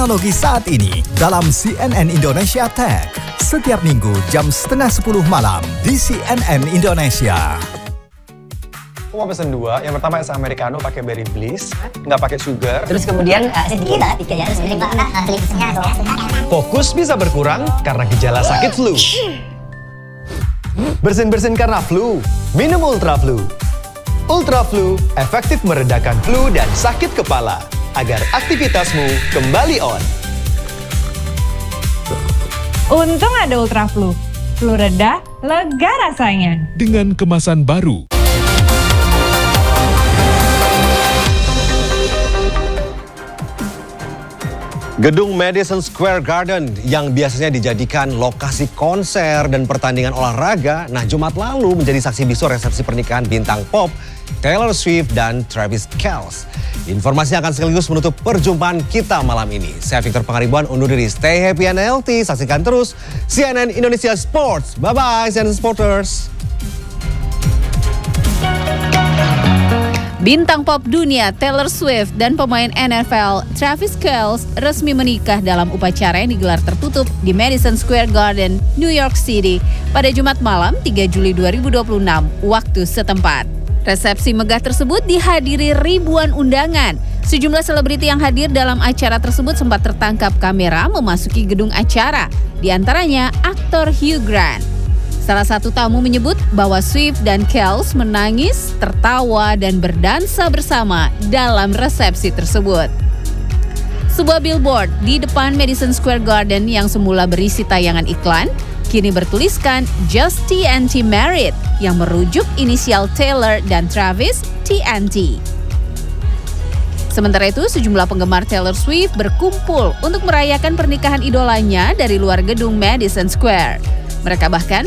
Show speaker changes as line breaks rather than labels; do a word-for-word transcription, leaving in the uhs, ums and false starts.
teknologi saat ini dalam C N N Indonesia Tech. Setiap minggu jam setengah sepuluh malam di C N N Indonesia.
Aku mau pesen dua, yang pertama es americano pakai berry bliss, nggak pakai sugar.
Terus kemudian uh, sedikit lah, tiga ya, terus kemudian uh, lipsnya.
Fokus bisa berkurang karena gejala sakit flu. Bersin-bersin karena flu, minum Ultra Flu. Ultra Flu efektif meredakan flu dan sakit kepala agar aktivitasmu kembali on.
Untung ada Ultra Flu. Flu reda, lega rasanya.
Dengan kemasan baru.
Gedung Madison Square Garden yang biasanya dijadikan lokasi konser dan pertandingan olahraga, nah Jumat lalu menjadi saksi bisu resepsi pernikahan bintang pop Taylor Swift dan Travis Kelce. Informasi akan sekaligus menutup perjumpaan kita malam ini. Saya Victor Pangaribuan undur diri, stay happy and healthy, saksikan terus C N N Indonesia Sports. Bye-bye C N N Sporters.
Bintang pop dunia Taylor Swift dan pemain N F L Travis Kelce resmi menikah dalam upacara yang digelar tertutup di Madison Square Garden, New York City pada Jumat malam tiga Juli dua ribu dua puluh enam waktu setempat. Resepsi megah tersebut dihadiri ribuan undangan. Sejumlah selebriti yang hadir dalam acara tersebut sempat tertangkap kamera memasuki gedung acara, di antaranya aktor Hugh Grant. Salah satu tamu menyebut bahwa Swift dan Kelce menangis, tertawa, dan berdansa bersama dalam resepsi tersebut. Sebuah billboard di depan Madison Square Garden yang semula berisi tayangan iklan, kini bertuliskan Just T N T Married yang merujuk inisial Taylor dan Travis T N T. Sementara itu, sejumlah penggemar Taylor Swift berkumpul untuk merayakan pernikahan idolanya dari luar gedung Madison Square. Mereka bahkan